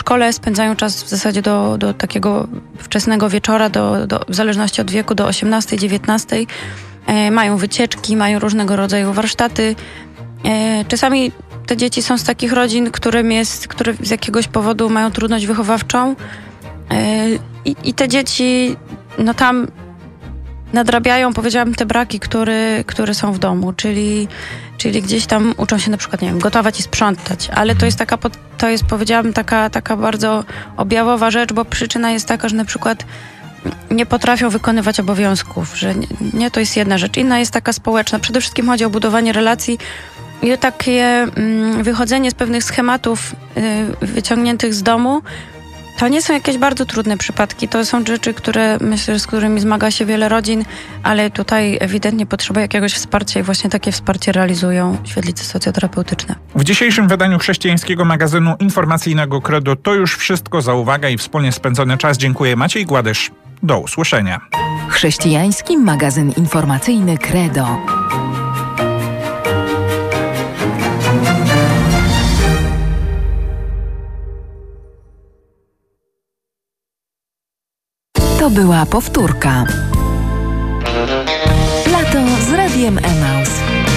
szkole, spędzają czas w zasadzie do takiego wczesnego wieczora, w zależności od wieku, do 18-19. Mają wycieczki, mają różnego rodzaju warsztaty. Czasami te dzieci są z takich rodzin, które z jakiegoś powodu mają trudność wychowawczą i te dzieci tam nadrabiają, powiedziałabym, te braki, które są w domu, czyli gdzieś tam uczą się na przykład, nie wiem, gotować i sprzątać, ale to jest powiedziałabym taka bardzo objawowa rzecz, bo przyczyna jest taka, że na przykład nie potrafią wykonywać obowiązków, że nie to jest jedna rzecz. Inna jest taka społeczna. Przede wszystkim chodzi o budowanie relacji i o takie wychodzenie z pewnych schematów wyciągniętych z domu. To nie są jakieś bardzo trudne przypadki. To są rzeczy, myślę, z którymi zmaga się wiele rodzin, ale tutaj ewidentnie potrzeba jakiegoś wsparcia i właśnie takie wsparcie realizują świetlice socjoterapeutyczne. W dzisiejszym wydaniu chrześcijańskiego magazynu informacyjnego Credo to już wszystko. Za uwagę i wspólnie spędzony czas dziękuję. Maciej Gładysz. Do usłyszenia. Chrześcijański magazyn informacyjny Credo. To była powtórka. Lato z Radiem Emaus.